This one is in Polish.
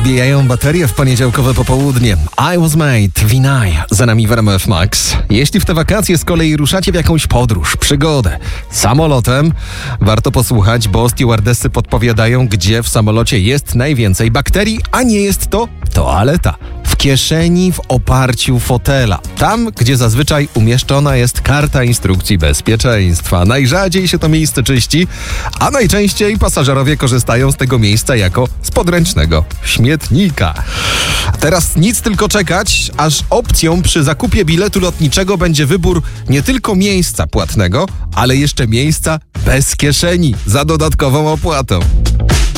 Wbijają baterie w poniedziałkowe popołudnie. I Was Made, Vinay, za nami w RMF Max. Jeśli w te wakacje z kolei ruszacie w jakąś podróż, przygodę samolotem, warto posłuchać, bo stewardessy podpowiadają, gdzie w samolocie jest najwięcej bakterii, a nie jest to toaleta. W kieszeni w oparciu fotela. Tam, gdzie zazwyczaj umieszczona jest karta instrukcji bezpieczeństwa. Najrzadziej się to miejsce czyści, a najczęściej pasażerowie korzystają z tego miejsca jako z podręcznego śmietnika. Teraz nic, tylko czekać, aż opcją przy zakupie biletu lotniczego będzie wybór nie tylko miejsca płatnego, ale jeszcze miejsca bez kieszeni za dodatkową opłatą.